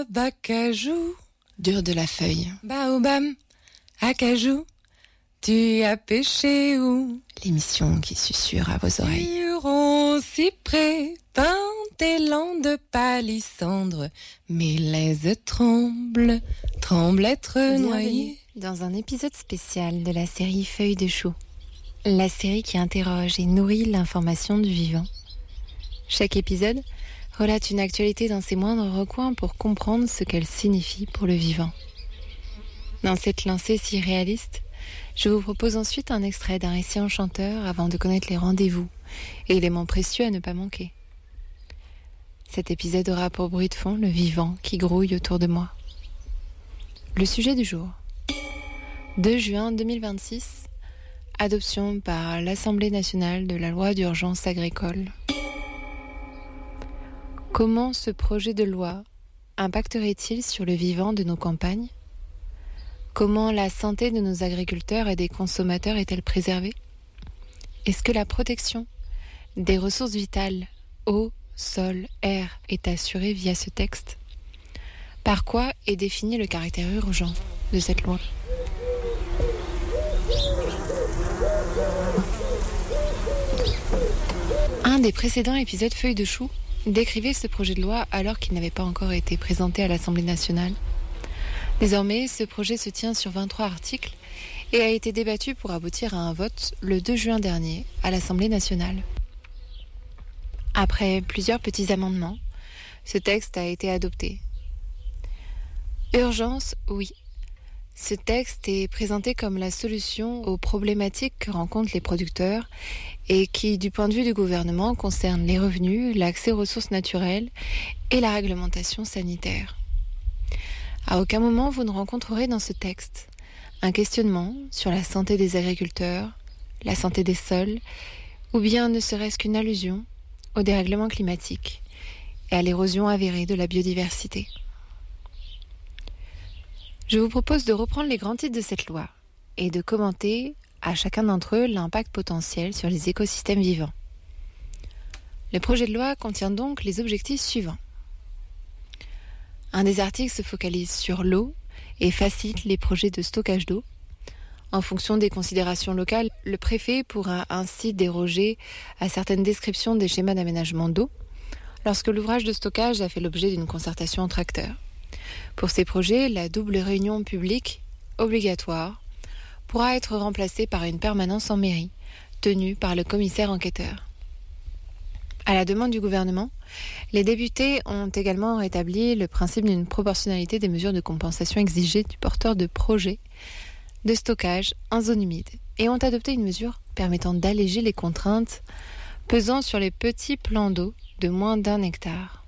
Baobab, acajou. Dur de la feuille. Baobab, acajou. Tu as pêché où? L'émission qui susurre à vos oreilles. Huron, cyprès, pin, élan de palissandre. Mélèze tremble, tremble être noyé. Dans un épisode spécial de la série Feuilles de chou. La série qui interroge et nourrit l'information du vivant. Chaque épisode relate une actualité dans ses moindres recoins pour comprendre ce qu'elle signifie pour le vivant. Dans cette lancée si réaliste, je vous propose ensuite un extrait d'un récit enchanteur avant de connaître les rendez-vous et éléments précieux à ne pas manquer. Cet épisode aura pour bruit de fond le vivant qui grouille autour de moi. Le sujet du jour. 2 juin 2026, adoption par l'Assemblée nationale de la loi d'urgence agricole. Comment ce projet de loi impacterait-il sur le vivant de nos campagnes ? Comment la santé de nos agriculteurs et des consommateurs est-elle préservée ? Est-ce que la protection des ressources vitales, eau, sol, air, est assurée via ce texte ? Par quoi est défini le caractère urgent de cette loi ? Un des précédents épisodes Feuilles de chou décrivait ce projet de loi alors qu'il n'avait pas encore été présenté à l'Assemblée nationale. Désormais, ce projet se tient sur 23 articles et a été débattu pour aboutir à un vote le 2 juin dernier à l'Assemblée nationale. Après plusieurs petits amendements, ce texte a été adopté. Urgence, oui. Ce texte est présenté comme la solution aux problématiques que rencontrent les producteurs et qui, du point de vue du gouvernement, concerne les revenus, l'accès aux ressources naturelles et la réglementation sanitaire. À aucun moment vous ne rencontrerez dans ce texte un questionnement sur la santé des agriculteurs, la santé des sols, ou bien ne serait-ce qu'une allusion au dérèglement climatique et à l'érosion avérée de la biodiversité. Je vous propose de reprendre les grands titres de cette loi et de commenter à chacun d'entre eux l'impact potentiel sur les écosystèmes vivants. Le projet de loi contient donc les objectifs suivants. Un des articles se focalise sur l'eau et facilite les projets de stockage d'eau. En fonction des considérations locales, le préfet pourra ainsi déroger à certaines descriptions des schémas d'aménagement d'eau lorsque l'ouvrage de stockage a fait l'objet d'une concertation entre acteurs. Pour ces projets, la double réunion publique, obligatoire, pourra être remplacée par une permanence en mairie, tenue par le commissaire enquêteur. À la demande du gouvernement, les députés ont également rétabli le principe d'une proportionnalité des mesures de compensation exigées du porteur de projet de stockage en zone humide et ont adopté une mesure permettant d'alléger les contraintes pesant sur les petits plans d'eau de moins d'1 hectare.